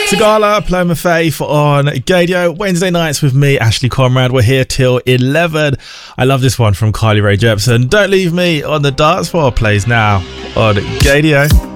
Sigala, Paloma Faith on Gadio. Wednesday nights with me, Ashley Conrad. We're here till 11. I love this one from Carly Rae Jepsen. Don't Leave Me on the Dance Floor plays now on Gadio.